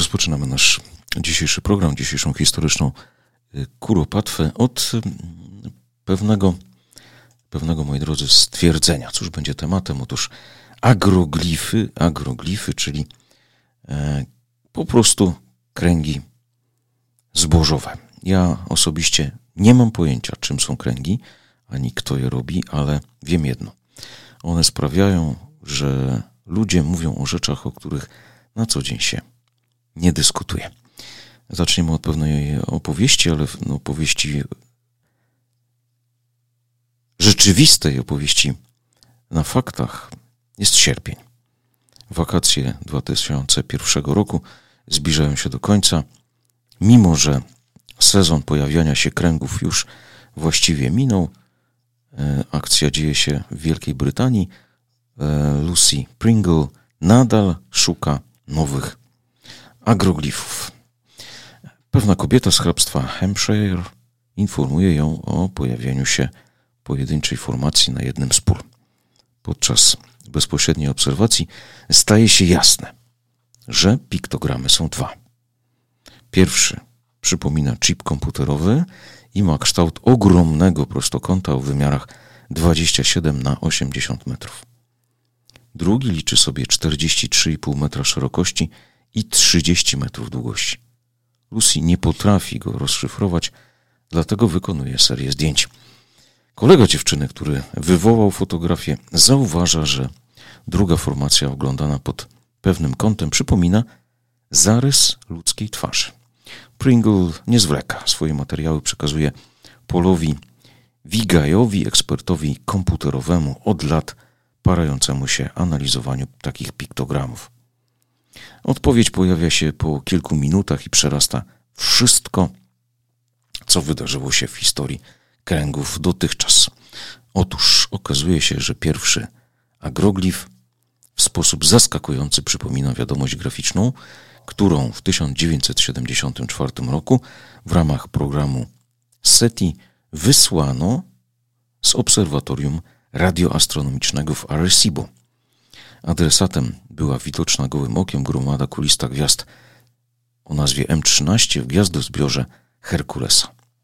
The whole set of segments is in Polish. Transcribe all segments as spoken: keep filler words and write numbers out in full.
Rozpoczynamy nasz dzisiejszy program, dzisiejszą historyczną kuropatwę od pewnego, pewnego, moi drodzy, stwierdzenia. Cóż będzie tematem? Otóż agroglify, agroglify, czyli e, po prostu kręgi zbożowe. Ja osobiście nie mam pojęcia, czym są kręgi, ani kto je robi, ale wiem jedno. One sprawiają, że ludzie mówią o rzeczach, o których na co dzień się nie dyskutuje. Zaczniemy od pewnej opowieści, ale no, opowieści rzeczywistej, opowieści na faktach. Jest sierpień. Wakacje dwa tysiące pierwszego roku zbliżają się do końca, mimo że sezon pojawiania się kręgów już właściwie minął. Akcja dzieje się w Wielkiej Brytanii. Lucy Pringle nadal szuka nowych agroglifów. Pewna kobieta z hrabstwa Hampshire informuje ją o pojawieniu się pojedynczej formacji na jednym z pól. Podczas bezpośredniej obserwacji staje się jasne, że piktogramy są dwa. Pierwszy przypomina chip komputerowy i ma kształt ogromnego prostokąta o wymiarach dwadzieścia siedem na osiemdziesiąt metrów. Drugi liczy sobie czterdzieści trzy i pół metra szerokości i trzydzieści metrów długości. Lucy nie potrafi go rozszyfrować, dlatego wykonuje serię zdjęć. Kolega dziewczyny, który wywołał fotografię, zauważa, że druga formacja oglądana pod pewnym kątem przypomina zarys ludzkiej twarzy. Pringle nie zwleka. Swoje materiały przekazuje Paulowi Wigajowi, ekspertowi komputerowemu od lat parającemu się analizowaniu takich piktogramów. Odpowiedź pojawia się po kilku minutach i przerasta wszystko, co wydarzyło się w historii kręgów dotychczas. Otóż okazuje się, że pierwszy agroglif w sposób zaskakujący przypomina wiadomość graficzną, którą w tysiąc dziewięćset siedemdziesiątym czwartym roku w ramach programu SETI wysłano z obserwatorium radioastronomicznego w Arecibo. Adresatem była widoczna gołym okiem gromada kulista gwiazd o nazwie M trzynaście w gwiazdozbiorze Herkulesa.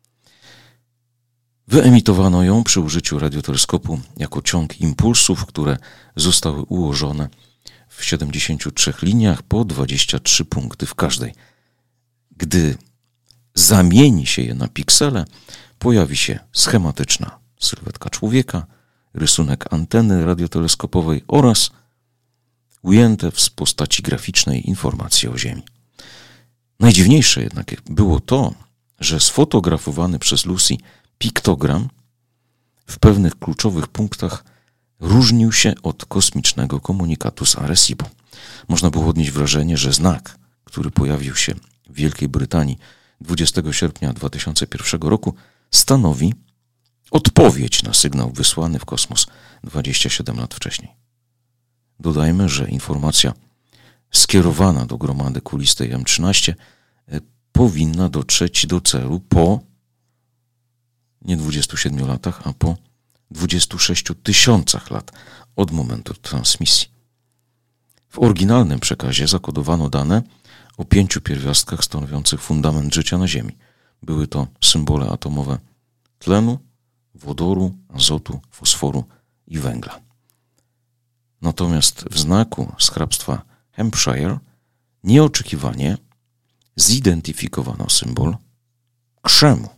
Wyemitowano ją przy użyciu radioteleskopu jako ciąg impulsów, które zostały ułożone w siedemdziesięciu trzech liniach po dwadzieścia trzy punkty w każdej. Gdy zamieni się je na piksele, pojawi się schematyczna sylwetka człowieka, rysunek anteny radioteleskopowej oraz ujęte w postaci graficznej informacje o Ziemi. Najdziwniejsze jednak było to, że sfotografowany przez Lucy piktogram w pewnych kluczowych punktach różnił się od kosmicznego komunikatu z Arecibo. Można było odnieść wrażenie, że znak, który pojawił się w Wielkiej Brytanii dwudziestego sierpnia dwa tysiące pierwszego roku, stanowi odpowiedź na sygnał wysłany w kosmos dwadzieścia siedem lat wcześniej. Dodajmy, że informacja skierowana do gromady kulistej M trzynaście powinna dotrzeć do celu po nie dwudziestu siedmiu latach, a po dwudziestu sześciu tysiącach lat od momentu transmisji. W oryginalnym przekazie zakodowano dane o pięciu pierwiastkach stanowiących fundament życia na Ziemi. Były to symbole atomowe tlenu, wodoru, azotu, fosforu i węgla. Natomiast w znaku z hrabstwa Hampshire nieoczekiwanie zidentyfikowano symbol krzemu.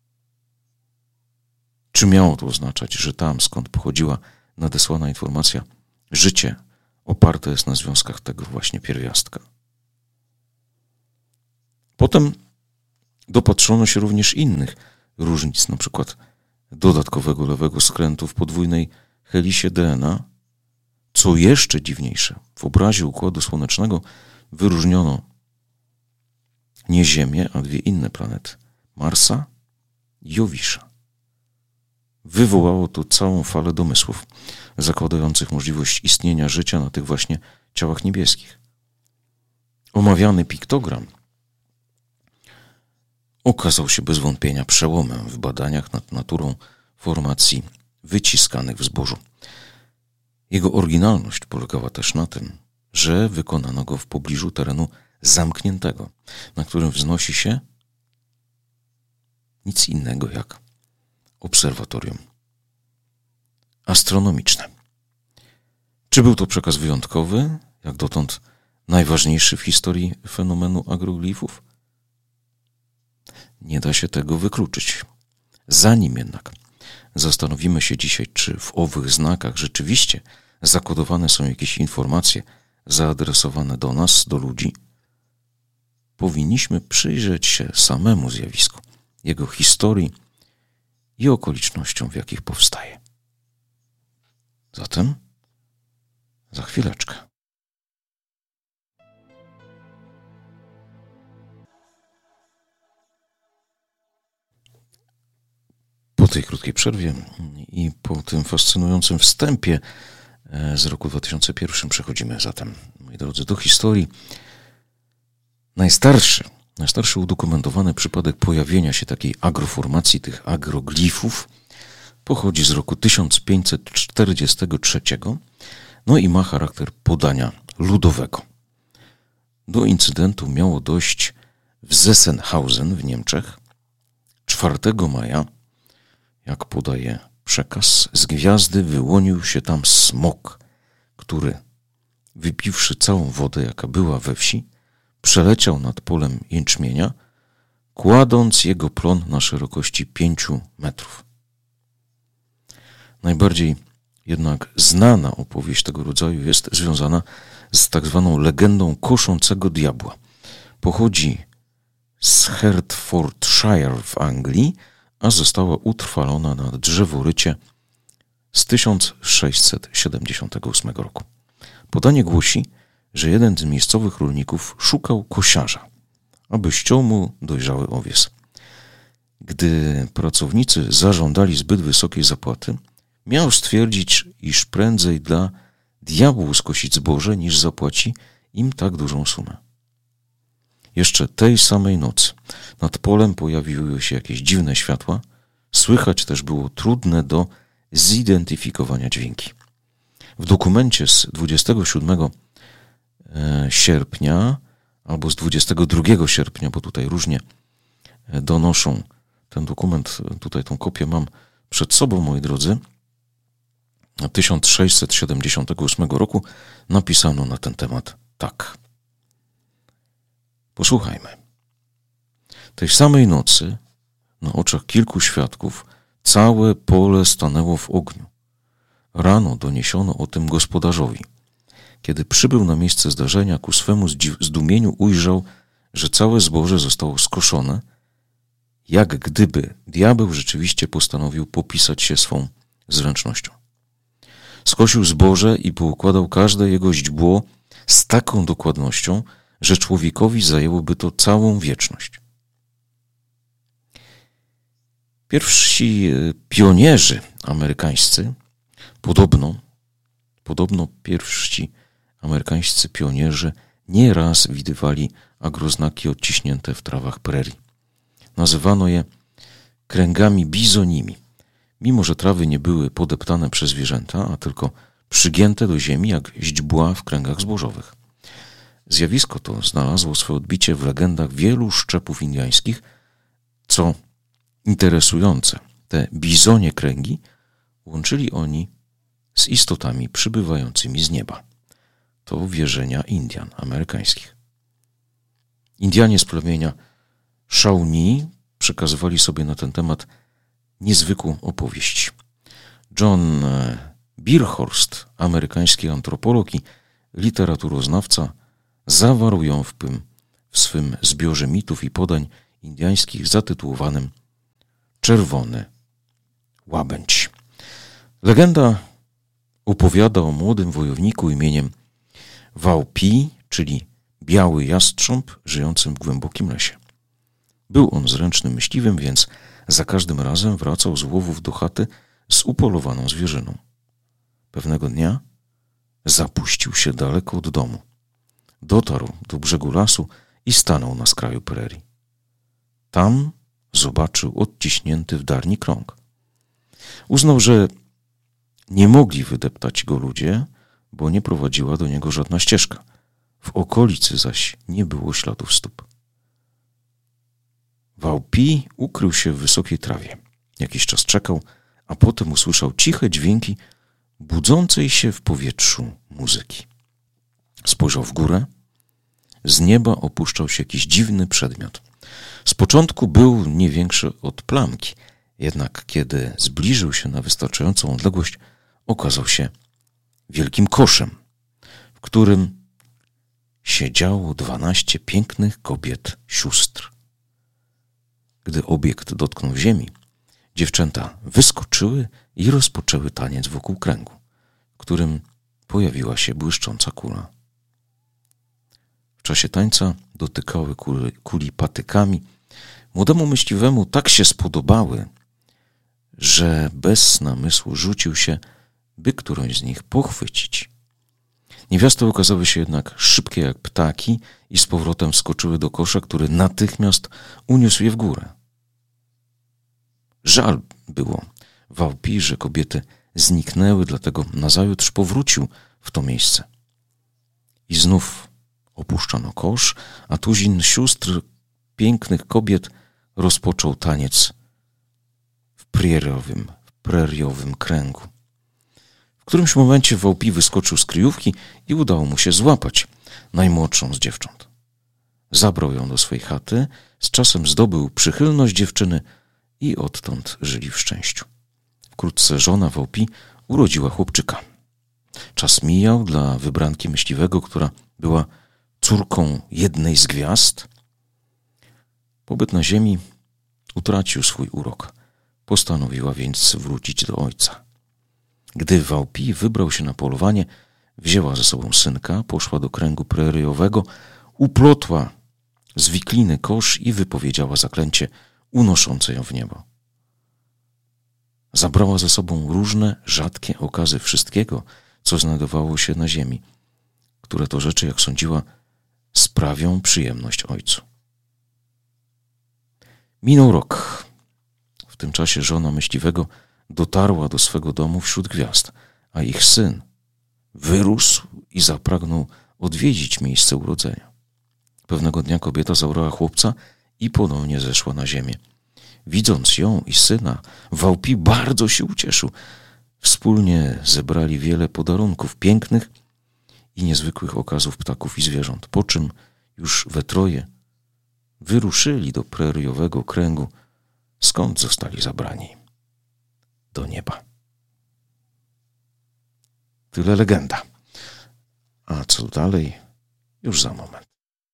Czy miało to oznaczać, że tam, skąd pochodziła nadesłana informacja, życie oparte jest na związkach tego właśnie pierwiastka? Potem dopatrzono się również innych różnic, na przykład dodatkowego lewego skrętu w podwójnej helisie D N A. Co jeszcze dziwniejsze, w obrazie Układu Słonecznego wyróżniono nie Ziemię, a dwie inne planety, Marsa i Jowisza. Wywołało to całą falę domysłów zakładających możliwość istnienia życia na tych właśnie ciałach niebieskich. Omawiany piktogram okazał się bez wątpienia przełomem w badaniach nad naturą formacji wyciskanych w zbożu. Jego oryginalność polegała też na tym, że wykonano go w pobliżu terenu zamkniętego, na którym wznosi się nic innego jak obserwatorium astronomiczne. Czy był to przekaz wyjątkowy, jak dotąd najważniejszy w historii fenomenu agroglifów? Nie da się tego wykluczyć. Zanim jednak zastanowimy się dzisiaj, czy w owych znakach rzeczywiście zakodowane są jakieś informacje zaadresowane do nas, do ludzi, powinniśmy przyjrzeć się samemu zjawisku, jego historii i okolicznościom, w jakich powstaje. Zatem za chwileczkę. Po tej krótkiej przerwie i po tym fascynującym wstępie z roku dwa tysiące pierwszego przechodzimy zatem, moi drodzy, do historii. Najstarszy, najstarszy udokumentowany przypadek pojawienia się takiej agroformacji, tych agroglifów, pochodzi z roku tysiąc pięćset czterdziestego trzeciego, no i ma charakter podania ludowego. Do incydentu miało dojść w Sessenhausen w Niemczech czwartego maja, jak podaje przekaz, z gwiazdy wyłonił się tam smok, który, wypiwszy całą wodę, jaka była we wsi, przeleciał nad polem jęczmienia, kładąc jego plon na szerokości pięciu metrów. Najbardziej jednak znana opowieść tego rodzaju jest związana z tak zwaną legendą koszącego diabła. Pochodzi z Hertfordshire w Anglii, a została utrwalona na drzeworycie z tysiąc sześćset siedemdziesiątego ósmego roku. Podanie głosi, że jeden z miejscowych rolników szukał kosiarza, aby ściął mu dojrzały owies. Gdy pracownicy zażądali zbyt wysokiej zapłaty, miał stwierdzić, iż prędzej dla diabłu skosić zboże, niż zapłaci im tak dużą sumę. Jeszcze tej samej nocy nad polem pojawiły się jakieś dziwne światła, słychać też było trudne do zidentyfikowania dźwięki. W dokumencie z dwudziestego siódmego sierpnia albo z dwudziestego drugiego sierpnia, bo tutaj różnie donoszą ten dokument, tutaj tą kopię mam przed sobą, moi drodzy, tysiąc sześćset siedemdziesiątego ósmego roku napisano na ten temat tak. Posłuchajmy. Tej samej nocy na oczach kilku świadków całe pole stanęło w ogniu. Rano doniesiono o tym gospodarzowi. Kiedy przybył na miejsce zdarzenia, ku swemu zdumieniu ujrzał, że całe zboże zostało skoszone, jak gdyby diabeł rzeczywiście postanowił popisać się swą zręcznością. Skosił zboże i poukładał każde jego źdźbło z taką dokładnością, że człowiekowi zajęłoby to całą wieczność. Pierwsi pionierzy amerykańscy, podobno, podobno pierwsi amerykańscy pionierzy nieraz widywali agroznaki odciśnięte w trawach prerii. Nazywano je kręgami bizonimi, mimo że trawy nie były podeptane przez zwierzęta, a tylko przygięte do ziemi jak źdźbła w kręgach zbożowych. Zjawisko to znalazło swoje odbicie w legendach wielu szczepów indyjskich. Co interesujące, te bizonie kręgi łączyli oni z istotami przybywającymi z nieba. To wierzenia Indian amerykańskich. Indianie z plemienia Shawnee przekazywali sobie na ten temat niezwykłą opowieść. John Beerhorst, amerykański antropolog i literaturoznawca, zawarł ją w, tym, w swym zbiorze mitów i podań indyjskich zatytułowanym Czerwony Łabędź. Legenda opowiada o młodym wojowniku imieniem Waupi, czyli biały jastrząb żyjącym w głębokim lesie. Był on zręcznym myśliwym, więc za każdym razem wracał z łowów do chaty z upolowaną zwierzyną. Pewnego dnia zapuścił się daleko od domu. Dotarł do brzegu lasu i stanął na skraju prerii. Tam zobaczył odciśnięty w darni krąg. Uznał, że nie mogli wydeptać go ludzie, bo nie prowadziła do niego żadna ścieżka. W okolicy zaś nie było śladów stóp. Wałpi ukrył się w wysokiej trawie. Jakiś czas czekał, a potem usłyszał ciche dźwięki budzącej się w powietrzu muzyki. Spojrzał w górę. Z nieba opuszczał się jakiś dziwny przedmiot. Z początku był nie większy od plamki, jednak kiedy zbliżył się na wystarczającą odległość, okazał się wielkim koszem, w którym siedziało dwanaście pięknych kobiet sióstr. Gdy obiekt dotknął ziemi, dziewczęta wyskoczyły i rozpoczęły taniec wokół kręgu, w którym pojawiła się błyszcząca kula. W czasie tańca dotykały kuli, kuli patykami. Młodemu myśliwemu tak się spodobały, że bez namysłu rzucił się, by którąś z nich pochwycić. Niewiasty okazały się jednak szybkie jak ptaki i z powrotem wskoczyły do kosza, który natychmiast uniósł je w górę. Żal było Wałpi, że kobiety zniknęły, dlatego nazajutrz powrócił w to miejsce. I znów opuszczono kosz, a tuzin sióstr pięknych kobiet rozpoczął taniec w preriowym, w preriowym kręgu. W którymś momencie Wałpi wyskoczył z kryjówki i udało mu się złapać najmłodszą z dziewcząt. Zabrał ją do swojej chaty, z czasem zdobył przychylność dziewczyny i odtąd żyli w szczęściu. Wkrótce żona Wałpi urodziła chłopczyka. Czas mijał dla wybranki myśliwego, która była córką jednej z gwiazd. Pobyt na ziemi utracił swój urok. Postanowiła więc wrócić do ojca. Gdy Wałpi wybrał się na polowanie, wzięła ze sobą synka, poszła do kręgu preriowego, uplotła z wikliny kosz i wypowiedziała zaklęcie unoszące ją w niebo. Zabrała ze sobą różne, rzadkie okazy wszystkiego, co znajdowało się na ziemi, które to rzeczy, jak sądziła, sprawią przyjemność ojcu. Minął rok. W tym czasie żona myśliwego dotarła do swego domu wśród gwiazd, a ich syn wyrósł i zapragnął odwiedzić miejsce urodzenia. Pewnego dnia kobieta zabrała chłopca i ponownie zeszła na ziemię. Widząc ją i syna, Wałpi bardzo się ucieszył. Wspólnie zebrali wiele podarunków pięknych i niezwykłych okazów ptaków i zwierząt, po czym już we troje wyruszyli do preriowego kręgu, skąd zostali zabrani do nieba. Tyle legenda. A co dalej? Już za moment.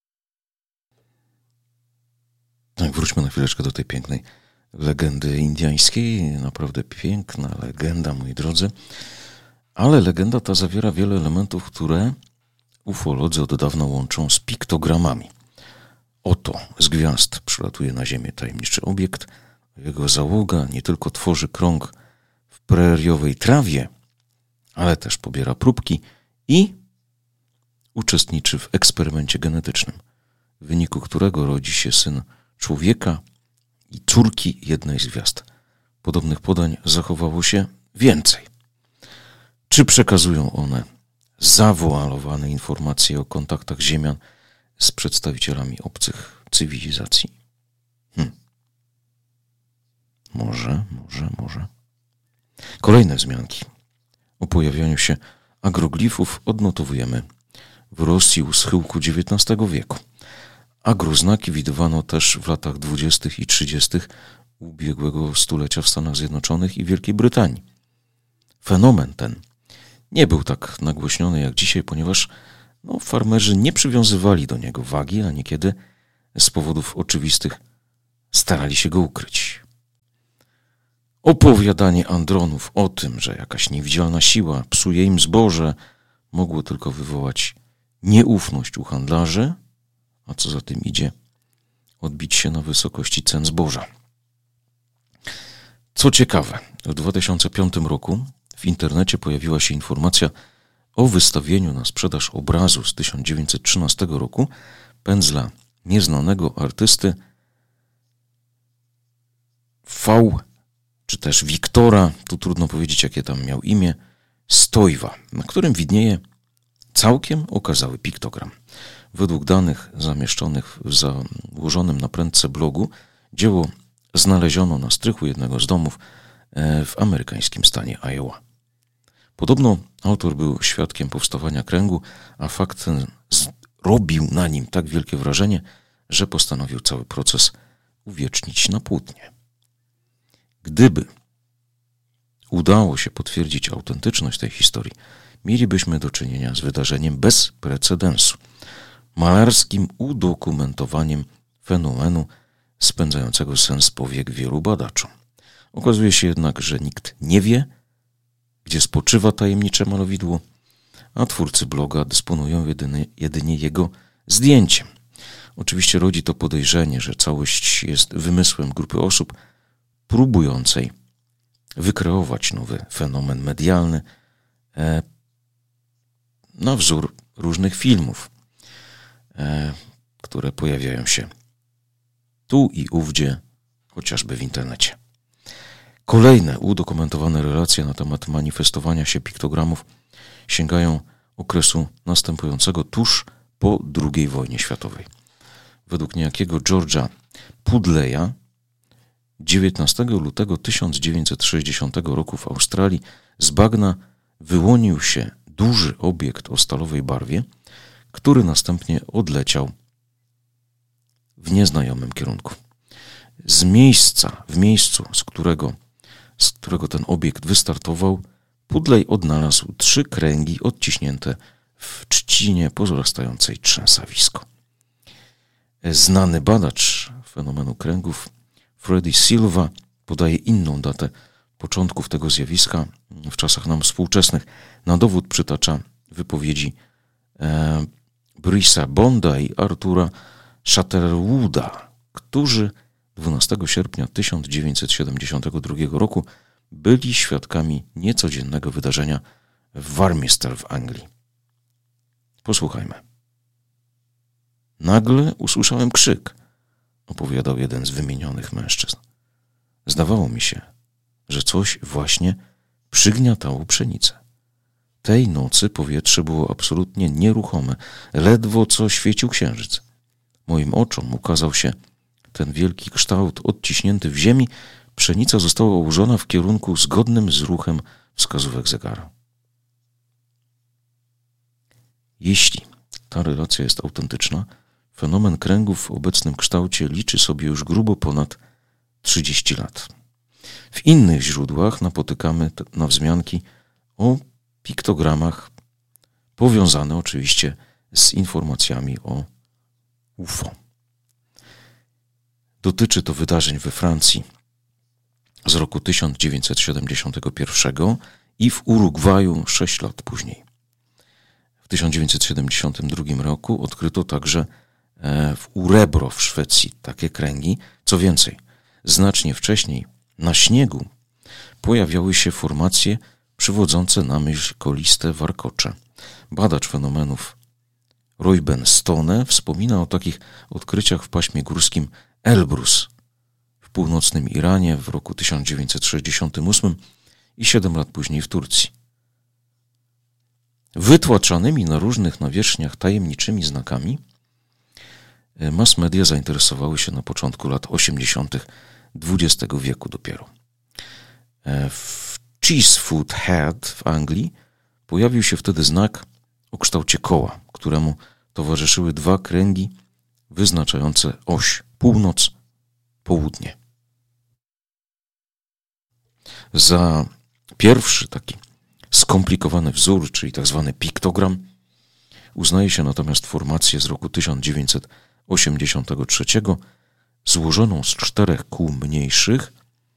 Tak, wróćmy na chwileczkę do tej pięknej legendy indyjskiej. Naprawdę piękna legenda, moi drodzy. Ale legenda ta zawiera wiele elementów, które ufolodzy od dawna łączą z piktogramami. Oto z gwiazd przylatuje na ziemię tajemniczy obiekt. Jego załoga nie tylko tworzy krąg w preriowej trawie, ale też pobiera próbki i uczestniczy w eksperymencie genetycznym, w wyniku którego rodzi się syn człowieka i córki jednej z gwiazd. Podobnych podań zachowało się więcej. Czy przekazują one zawoalowane informacje o kontaktach ziemian z przedstawicielami obcych cywilizacji? Hm. Może, może, może. Kolejne wzmianki o pojawianiu się agroglifów odnotowujemy w Rosji u schyłku dziewiętnastego wieku. Agroznaki widywano też w latach dwudziestych i trzydziestych ubiegłego stulecia w Stanach Zjednoczonych i Wielkiej Brytanii. Fenomen ten nie był tak nagłośniony jak dzisiaj, ponieważ no, farmerzy nie przywiązywali do niego wagi, a niekiedy z powodów oczywistych starali się go ukryć. Opowiadanie Andronów o tym, że jakaś niewidzialna siła psuje im zboże, mogło tylko wywołać nieufność u handlarzy, a co za tym idzie, odbić się na wysokości cen zboża. Co ciekawe, w dwa tysiące piątym roku w internecie pojawiła się informacja o wystawieniu na sprzedaż obrazu z tysiąc dziewięćset trzynastego roku pędzla nieznanego artysty V, czy też Wiktora, tu trudno powiedzieć, jakie tam miał imię, Stojwa, na którym widnieje całkiem okazały piktogram. Według danych zamieszczonych w założonym na prędce blogu, dzieło znaleziono na strychu jednego z domów w amerykańskim stanie Iowa. Podobno autor był świadkiem powstawania kręgu, a fakt ten robił na nim tak wielkie wrażenie, że postanowił cały proces uwiecznić na płótnie. Gdyby udało się potwierdzić autentyczność tej historii, mielibyśmy do czynienia z wydarzeniem bez precedensu, malarskim udokumentowaniem fenomenu spędzającego sens powiek wielu badaczom. Okazuje się jednak, że nikt nie wie, gdzie spoczywa tajemnicze malowidło, a twórcy bloga dysponują jedynie, jedynie jego zdjęciem. Oczywiście rodzi to podejrzenie, że całość jest wymysłem grupy osób próbującej wykreować nowy fenomen medialny e, na wzór różnych filmów, e, które pojawiają się tu i ówdzie, chociażby w internecie. Kolejne udokumentowane relacje na temat manifestowania się piktogramów sięgają okresu następującego tuż po drugiej wojnie światowej. Według niejakiego George'a Pudleya dziewiętnastego lutego tysiąc dziewięćset sześćdziesiątego roku w Australii z bagna wyłonił się duży obiekt o stalowej barwie, który następnie odleciał w nieznajomym kierunku. Z miejsca, w miejscu, z którego, z którego ten obiekt wystartował, Pudley odnalazł trzy kręgi odciśnięte w trzcinie pozostającej trzęsawisko. Znany badacz fenomenu kręgów Freddy Silva podaje inną datę początków tego zjawiska w czasach nam współczesnych. Na dowód przytacza wypowiedzi e, Brisa Bonda i Artura Shatterwooda, którzy dwunastego sierpnia tysiąc dziewięćset siedemdziesiątego drugiego roku byli świadkami niecodziennego wydarzenia w Warminster w Anglii. Posłuchajmy. Nagle usłyszałem krzyk, opowiadał jeden z wymienionych mężczyzn. Zdawało mi się, że coś właśnie przygniatało pszenicę. Tej nocy powietrze było absolutnie nieruchome, ledwo co świecił księżyc. Moim oczom ukazał się ten wielki kształt odciśnięty w ziemi, pszenica została ułożona w kierunku zgodnym z ruchem wskazówek zegara. Jeśli ta relacja jest autentyczna, fenomen kręgów w obecnym kształcie liczy sobie już grubo ponad trzydzieści lat. W innych źródłach napotykamy na wzmianki o piktogramach powiązane oczywiście z informacjami o U F O. Dotyczy to wydarzeń we Francji z roku tysiąc dziewięćset siedemdziesiątego pierwszego i w Urugwaju sześć lat później. W tysiąc dziewięćset siedemdziesiątym drugim roku odkryto także w Urebro w Szwecji takie kręgi. Co więcej, znacznie wcześniej na śniegu pojawiały się formacje przywodzące na myśl koliste warkocze. Badacz fenomenów Reuben Stone wspomina o takich odkryciach w paśmie górskim Elbrus w północnym Iranie w roku tysiąc dziewięćset sześćdziesiątym ósmym i siedem lat później w Turcji. Wytłaczanymi na różnych nawierzchniach tajemniczymi znakami mass media zainteresowały się na początku lat osiemdziesiątych dwudziestego wieku dopiero. W Cheesefoot Head w Anglii pojawił się wtedy znak o kształcie koła, któremu towarzyszyły dwa kręgi wyznaczające oś północ-południe. Za pierwszy taki skomplikowany wzór, czyli tak zwany piktogram, uznaje się natomiast formację z roku tysiąc dziewięćset osiemdziesiątego trzeciego złożoną z czterech kół mniejszych